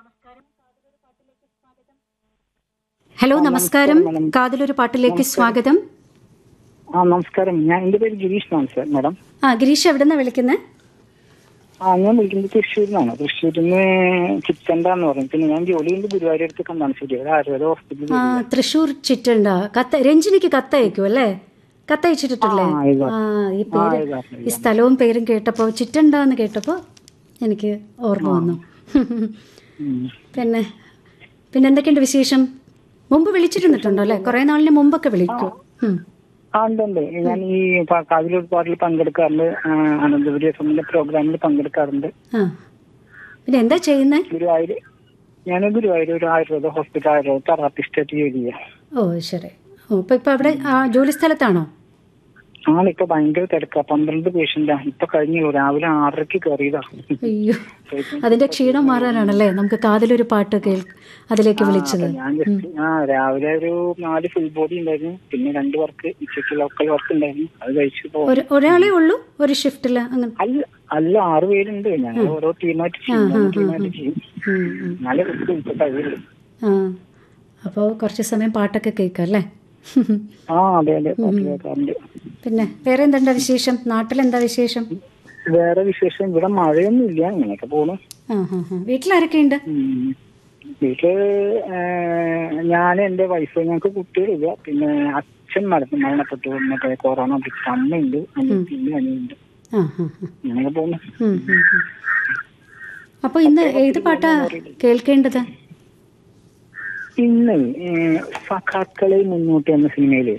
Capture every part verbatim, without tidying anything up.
Hello, നമസ്കാരം. കാതിലൊരു പാട്ടിലേക്ക് സ്വാഗതം. ആ നമസ്കാരം. ഞാൻ എന്റെ പേര് ഗിരീഷ് എന്നാണ് സാർ. മാഡം ആ ഗിരീഷ്, എവിടെ നിന്നാണ് വിളിക്കുന്നത്? ആ ഞാൻ വിളിക്കുന്നത് തൃശ്ശൂരിൽ നിന്നാണ്. തൃശ്ശൂരിൽ നിന്ന് ചിറ്റണ്ട എന്ന് പറഞ്ഞു. പിന്നെ ഞാൻ ജോലി ചെയ്യുന്നത് ഗുരുവായൂരടുത്ത് കണ്ടാണശ്ശേരി, ഒരു ആയുർവേദ ഹോസ്പിറ്റലിൽ. ആ തൃശ്ശൂർ ചിറ്റണ്ട. കത്ത് രഞ്ജിനിക്ക് കത്തയക്കും അല്ലേ? കത്തയച്ചിട്ടില്ലേ? ആ ഈ പേര്, ഈ സ്ഥലവും പേരും കേട്ടപ്പോൾ, ചിറ്റണ്ട എന്ന് കേട്ടപ്പോൾ എനിക്ക് ഓർമ്മ വന്നു. പിന്നെ പിന്നെ എന്തൊക്കെയുണ്ട് വിശേഷം? മുമ്പ് വിളിച്ചിരുന്നിട്ടുണ്ടോ അല്ലേ? കുറെ നാളിന് മുമ്പൊക്കെ വിളിക്കും. ആ ഉണ്ട് ഉണ്ട്. ഞാൻ ഈ കാതിലൊരു പാട്ടിൽ പങ്കെടുക്കാറുണ്ട്. അനന്തപുരി എഫ് എമ്മിന്റെ പ്രോഗ്രാമിൽ പങ്കെടുക്കാറുണ്ട്. പിന്നെ എന്താ ചെയ്യുന്നത്? ഗുരുവായൂർ ഞാൻ ഗുരുവായൂർ ഒരു ആയുർവേദ ഹോസ്പിറ്റൽ ആയുർവേദ തെറാപ്പിസ്റ്റ് ആയിട്ട് ജോലി ചെയ്യാം. ഓ ശരി. ഓ ഇപ്പൊ ഇപ്പൊ അവിടെ ജോലി സ്ഥലത്താണോ? ആണ്. ഇപ്പൊ ഭയങ്കര തിരക്കാ. പന്ത്രണ്ട് പേഷ്യന്റാ. ഇപ്പൊ കഴിഞ്ഞു. രാവിലെ ആറരക്ക് കയറിയതാ. അയ്യോ, അതിന്റെ ക്ഷീണം മാറാനാണല്ലേ നമുക്ക് കാതിലൊരു പാട്ട് കേൾ അതിലേക്ക് വിളിച്ചത്. ഞാൻ ജസ്റ്റ് ആ രാവിലെ ഒരു നാല് ഫുൾ ബോഡി ഉണ്ടായിരുന്നു. പിന്നെ രണ്ട് വർക്ക് ഉച്ചയ്ക്ക് ലോക്കൽ വർക്ക് ഉണ്ടായിരുന്നു. അത് കഴിച്ചു. ഒരാളേ ഉള്ളൂ ഒരു ഷിഫ്റ്റില്? അങ്ങനെ അല്ല അല്ല ആറ് പേരുണ്ട്. ഞങ്ങൾ ഓരോ ടീമായിട്ട് ടീമായിട്ട് ചെയ്യും. നല്ല കഴിയുള്ളൂ. ആ അപ്പോ കുറച്ച് സമയം പാട്ടൊക്കെ കേൾക്കാം അല്ലേ? ആ അതെ അതെ, പാട്ട് കേൾക്കാറുണ്ട്. പിന്നെ വേറെ എന്താ വിശേഷം? നാട്ടിലെന്താ വിശേഷം? വേറെ വിശേഷം ഇവിടെ മഴയൊന്നും ഇല്ല. ഇങ്ങനെയൊക്കെ പോണു. വീട്ടിലാരൊക്കെയുണ്ട്? വീട്ടില് ഞാൻ, എന്റെ വൈഫ്, ഞങ്ങൾക്ക് കുട്ടികളില്ല. പിന്നെ അച്ഛൻ മരണ മരണപ്പെട്ടു. മറ്റേ കൊറോണ പിടിച്ച അമ്മയുണ്ട്, പിന്നെ അനിയുണ്ട്. ഇങ്ങനെയൊക്കെ പോണു. അപ്പൊ ഇന്ന് ഏത് പാട്ടാ കേൾക്കേണ്ടത്? ഇന്ന് സഖാക്കളെ മുന്നോട്ട് എന്ന സിനിമയിലെ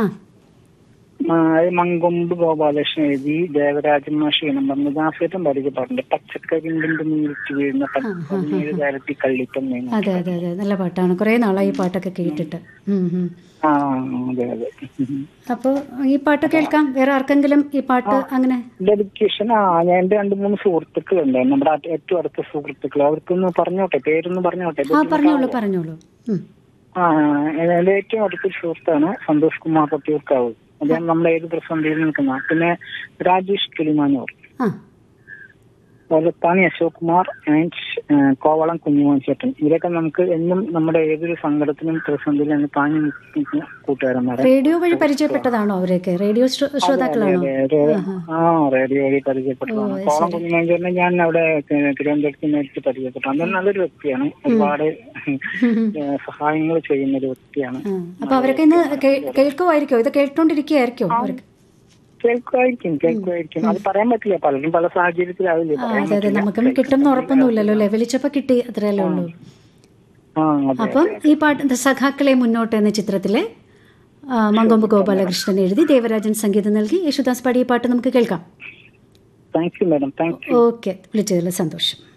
മങ്കൊമ്പ് ഗോപാലകൃഷ്ണൻ എഴുതി ദേവരാജൻ മാഷീനം പറഞ്ഞ ദാസേറ്റം പാടിക്കപ്പാട്ടുണ്ട്. പച്ചക്കരിമ്പിന്റെ നീരിട്ട് വീഴുന്ന പതിനേഴ് കാലത്തി കള്ളിപ്പം. അതെ അതെ അതെ, നല്ല പാട്ടാണ്. കുറെ നാളായി ഈ പാട്ടൊക്കെ കേട്ടിട്ട്. ആ അതെ അതെ. അപ്പൊ ഈ പാട്ട് കേൾക്കാം. വേറെ ആർക്കെങ്കിലും ഈ പാട്ട് അങ്ങനെ ഡെഡിക്കേഷൻ? ആ ഞാൻ എന്റെ രണ്ട് മൂന്ന് സുഹൃത്തുക്കളുണ്ട്, നമ്മുടെ ഏറ്റവും അടുത്ത സുഹൃത്തുക്കൾ. അവർക്കൊന്ന് പറഞ്ഞോട്ടെ, പേരൊന്ന് പറഞ്ഞോട്ടെ? പറഞ്ഞോളൂ പറഞ്ഞോളൂ. ആ എന്റെ ഏറ്റവും അടുത്തൊരു സുഹൃത്താണ് സന്തോഷ് കുമാർ പട്ടിയൂർക്കാവ്. അദ്ദേഹം നമ്മളെ ഏത് പ്രതിസന്ധിയിൽ നിൽക്കുന്ന. പിന്നെ രാജേഷ് കിളിമാനൂർ, കൊലത്താണി അശോക് കുമാർ ആൻഡ് കോവളം കുഞ്ഞുമോൻ ചേട്ടൻ. ഇവരൊക്കെ നമുക്ക് എന്നും നമ്മുടെ ഏതൊരു സങ്കടത്തിനും പ്രതിസന്ധിയിലും താങ്ങി നിൽക്കുന്ന കൂട്ടുകാരന്മാരെ. റേഡിയോ വഴി പരിചയപ്പെട്ടതാണോ അവരൊക്കെ? റേഡിയോ ശ്രോതാക്കളാണോ? ആ റേഡിയോ വഴി പരിചയപ്പെട്ടതാണ്. കോവളം കുഞ്ഞുമോൻ ചേട്ടനെ ഞാൻ അവിടെ തിരുവനന്തപുരത്ത് നേരിട്ട് പരിചയപ്പെട്ടു. അദ്ദേഹം നല്ലൊരു വ്യക്തിയാണ്. ഒരുപാട് സഹായങ്ങൾ ചെയ്യുന്ന ഒരു വ്യക്തിയാണ്. അപ്പൊ അവരൊക്കെ ഇന്ന് കേൾക്കുമായിരിക്കോ? ഇത് കേട്ടോണ്ടിരിക്കുകയായിരിക്കോ? അവർക്ക് കേൾക്കുമായിരിക്കും കേൾക്കുമായിരിക്കും അത് പറയാൻ പറ്റില്ല. പലരും പല സാഹചര്യത്തിലാവില്ലേ. അതെ അതെ, നമുക്കും കിട്ടുന്ന ഉറപ്പൊന്നുമില്ലല്ലോ അല്ലെ? വിളിച്ചപ്പോ കിട്ടി, അത്രയല്ലേ ഉള്ളൂ. അപ്പം ഈ പാട്ട് സഖാക്കളെ മുന്നോട്ട് എന്ന ചിത്രത്തിലെ മങ്കൊമ്പ് ഗോപാലകൃഷ്ണൻ എഴുതി ദേവരാജൻ സംഗീതം നൽകി യേശുദാസ് പാടിയ പാട്ട് നമുക്ക് കേൾക്കാം. Thank you madam. Thank you. Okay, വിളിച്ചതിൽ സന്തോഷം.